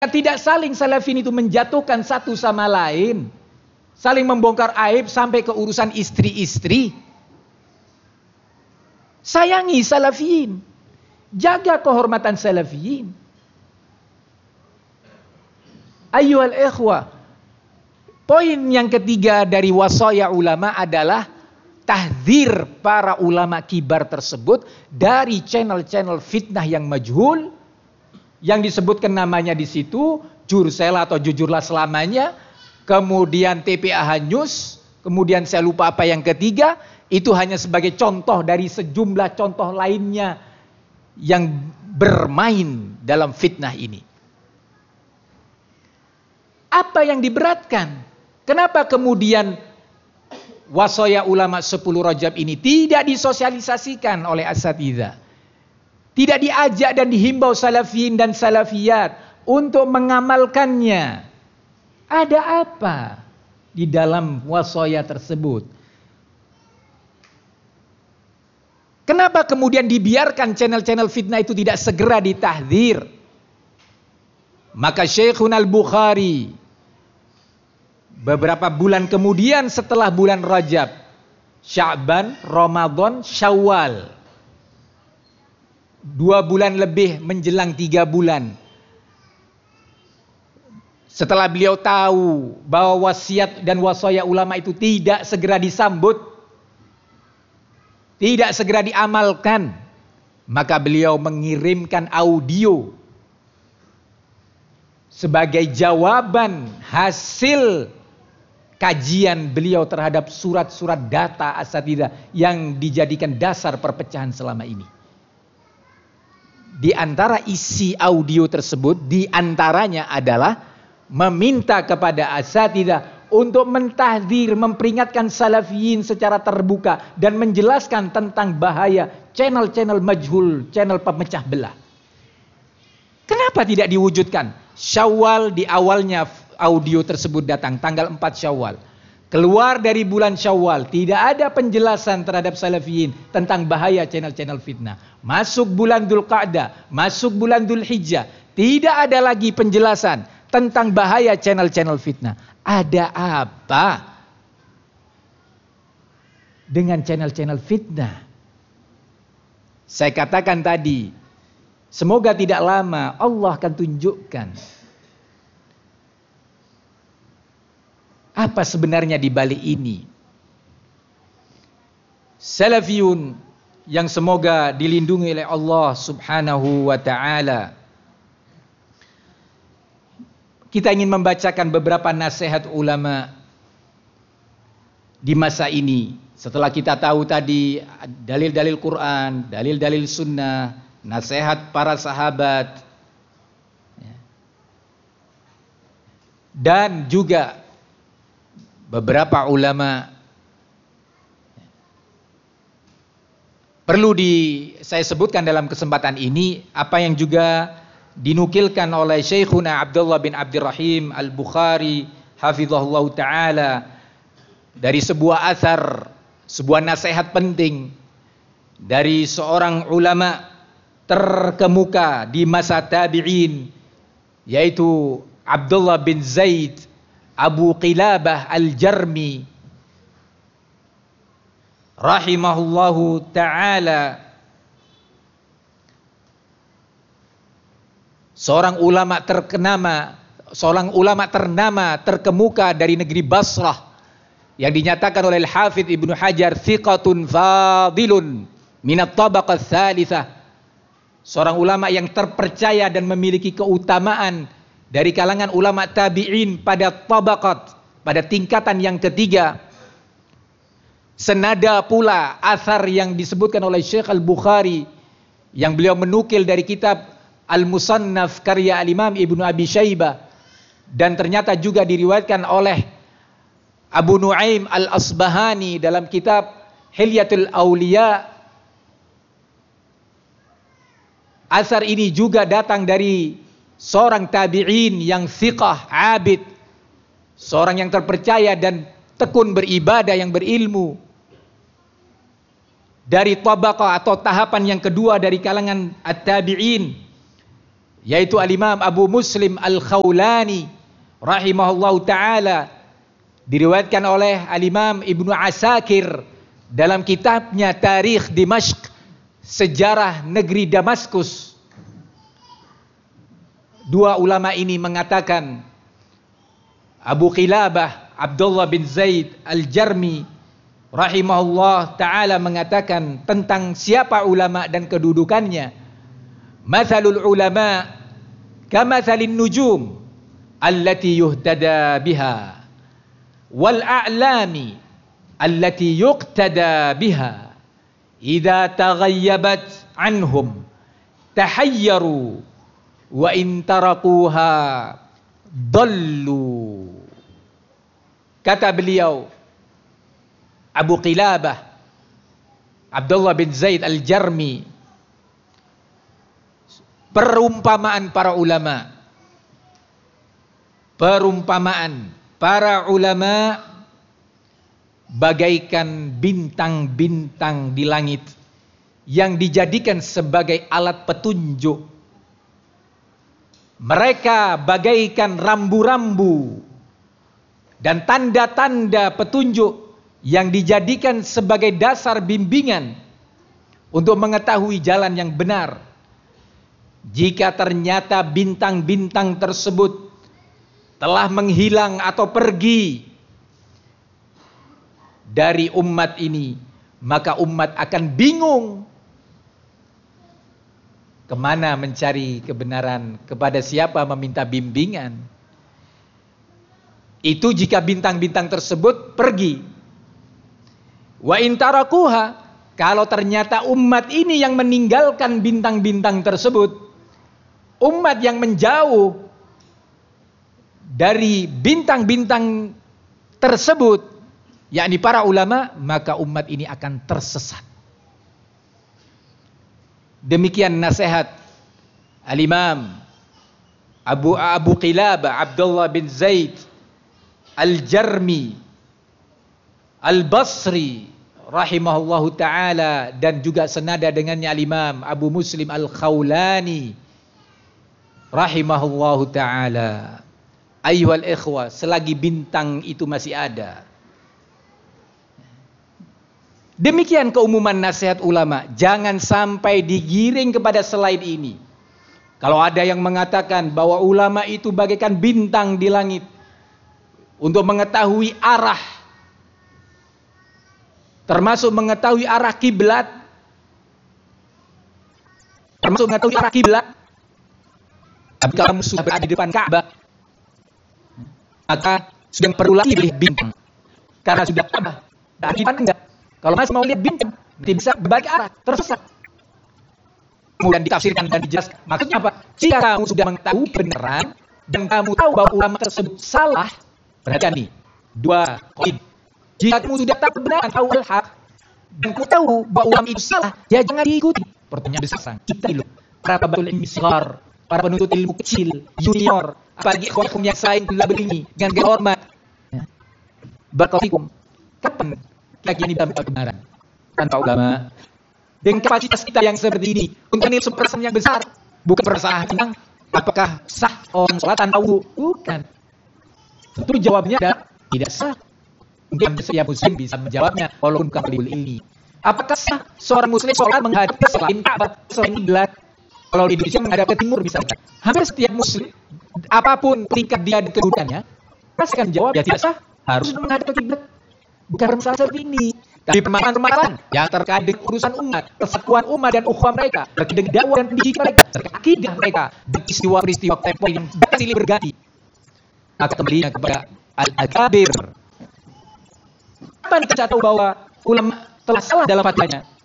Tidak saling salafin itu menjatuhkan satu sama lain, saling membongkar aib sampai ke urusan istri-istri. Sayangi salafiyin, jaga kehormatan salafiyin. Ayyuhal ikhwah, poin yang ketiga dari wasaya ulama adalah tahdzir para ulama kibar tersebut dari channel-channel fitnah yang majhul, yang disebutkan namanya di situ, Jursela atau Jujurlah Selamanya, kemudian TPA News, kemudian saya lupa apa yang ketiga, itu hanya sebagai contoh dari sejumlah contoh lainnya yang bermain dalam fitnah ini. Apa yang diberatkan? Kenapa kemudian wasaya ulama 10 Rajab ini tidak disosialisasikan oleh asatidzah? Tidak diajak dan dihimbau salafiyin dan salafiyat untuk mengamalkannya. Ada apa di dalam wasaya tersebut? Kenapa kemudian dibiarkan channel-channel fitnah itu tidak segera ditahdzir? Maka Syekhuna Al-Bukhari beberapa bulan kemudian setelah bulan Rajab, Sya'ban, Ramadan, Syawal, 2 bulan lebih menjelang 3 bulan, setelah beliau tahu bahwa wasiat dan wasaya ulama itu tidak segera disambut, tidak segera diamalkan, maka beliau mengirimkan audio sebagai jawaban hasil kajian beliau terhadap surat-surat data asatidzah yang dijadikan dasar perpecahan selama ini. Di antara isi audio tersebut, di antaranya adalah meminta kepada asatidzah untuk mentahdzir, memperingatkan salafiyin secara terbuka dan menjelaskan tentang bahaya channel-channel majhul, channel pemecah belah. Kenapa tidak diwujudkan? Syawal di awalnya audio tersebut datang, tanggal 4 Syawal. Keluar dari bulan Syawal, tidak ada penjelasan terhadap salafiyin tentang bahaya channel-channel fitnah. Masuk bulan Dzulqa'dah, masuk bulan Dzulhijjah, tidak ada lagi penjelasan tentang bahaya channel-channel fitnah. Ada apa dengan channel-channel fitnah? Saya katakan tadi, semoga tidak lama Allah akan tunjukkan apa sebenarnya di balik ini. Salafiyun yang semoga dilindungi oleh Allah Subhanahu wa taala. Kita ingin membacakan beberapa nasihat ulama di masa ini. Setelah kita tahu tadi dalil-dalil Quran, dalil-dalil sunnah, nasihat para sahabat, dan juga beberapa ulama, perlu saya sebutkan dalam kesempatan ini apa yang juga dinukilkan oleh Syekhuna Abdullah bin Abdurrahim Al-Bukhari hafizahullah ta'ala dari sebuah athar, sebuah nasihat penting dari seorang ulama terkemuka di masa tabi'in, yaitu Abdullah bin Zaid Abu Qilabah Al-Jarmi rahimahullahu ta'ala, seorang ulama ternama terkemuka dari negeri Basrah yang dinyatakan oleh Al-Hafidz Ibnu Hajar thiqatun fadilun minat tabaqah tsalitsah, seorang ulama yang terpercaya dan memiliki keutamaan dari kalangan ulama tabi'in pada tabaqat, pada tingkatan yang ketiga. Senada pula athar yang disebutkan oleh Syekh Al-Bukhari yang beliau menukil dari kitab Al-Musannaf karya Al-Imam Ibnu Abi Syaibah, dan ternyata juga diriwayatkan oleh Abu Nuaim Al-Asbahani dalam kitab Hilyatul Auliya. Athar ini juga datang dari seorang tabi'in yang thiqah, abid, seorang yang terpercaya dan tekun beribadah, yang berilmu, dari tabaqah atau tahapan yang kedua dari kalangan at-tabi'in, yaitu Al-Imam Abu Muslim Al-Khawlani rahimahullahu ta'ala, diriwayatkan oleh Al-Imam Ibnu Asakir dalam kitabnya Tarikh Dimashq, sejarah negeri Damaskus. Dua ulama ini mengatakan, Abu Qilabah Abdullah bin Zaid Al-Jarmi rahimahullah ta'ala mengatakan tentang siapa ulama dan kedudukannya, mathalul ulama kamathalin nujum allati yuhtada biha wal a'lami allati yuqtada biha idza taghayyabat anhum tahayyaru wa in tarakuha dallu. Kata beliau Abu Qilabah Abdullah bin Zaid Al-Jarmi, perumpamaan para ulama, perumpamaan para ulama bagaikan bintang-bintang di langit yang dijadikan sebagai alat petunjuk. Mereka bagaikan rambu-rambu dan tanda-tanda petunjuk yang dijadikan sebagai dasar bimbingan untuk mengetahui jalan yang benar. Jika ternyata bintang-bintang tersebut telah menghilang atau pergi dari umat ini, maka umat akan bingung kemana mencari kebenaran, kepada siapa meminta bimbingan. Itu jika bintang-bintang tersebut pergi. Wa in tarakuha, kalau ternyata umat ini yang meninggalkan bintang-bintang tersebut, umat yang menjauh dari bintang-bintang tersebut, yakni para ulama, maka umat ini akan tersesat. Demikian nasihat Al-Imam Abu Qilabah Abdullah bin Zaid Al-Jarmi Al-Basri rahimahullahu ta'ala, dan juga senada dengannya Al-Imam Abu Muslim Al-Khawlani rahimahullahu ta'ala. Ayyuhal ikhwah, selagi bintang itu masih ada. Demikian keumuman nasihat ulama, jangan sampai digiring kepada selain ini. Kalau ada yang mengatakan bahwa ulama itu bagaikan bintang di langit untuk mengetahui arah, termasuk mengetahui arah kiblat, tapi kalau kamu sudah berada di depan Ka'bah, maka sudah perlu lagi lihat bintang, karena sudah Ka'bah. Nah, kita enggak. Kalau masih mau lihat bintang, nanti bisa berbalik arah, tersesat. Kemudian ditafsirkan dan dijelaskan. Maksudnya apa? Jika kamu sudah mengetahui kebenaran dan kamu tahu bahwa ulama tersebut salah, perhatikan nih, dua poin. Jika kamu sudah tahu kebenaran, tahu al-haq, dan kamu tahu bahwa ulama itu salah, ya jangan diikuti. Pertanyaan besar, kita dulu, para tabatul ilmi sighar, para penuntut ilmu kecil, junior, apalagi ikhwan yang saing label ini dengan gaya hormat. Barakallahu, kapan kita ini dapat kebenaran tanpa ulama? Dengan kapasitas kita yang seperti ini, untuk ini perasaan yang besar, bukan perasaan tentang apakah sah orang sholat tanpa wudu, bukan. Tentu jawabnya adalah tidak sah. Mungkin setiap muslim bisa menjawabnya, walaupun bukan ahli ilmi. Apakah sah seorang muslim sholat menghadap ke selain Ka'bah, selain kiblat? Kalau di Indonesia menghadap ke timur misalnya, hampir setiap muslim, apapun tingkat dia dan kedudukannya, pasti akan menjawab ya tidak sah, harus menghadap ke kiblat. Bukan masalah seperti ini, tapi permasalahan yang terkait dengan urusan umat, persatuan umat dan ukhuwah mereka, terkait dengan dakwah dan pendidikan mereka, terkait akidah mereka, dan peristiwa-peristiwa tempoh yang silih berganti. Maka kembalinya kepada al-akabir. Kapan kita tahu bahwa ulama telah salah dalam fatwanya?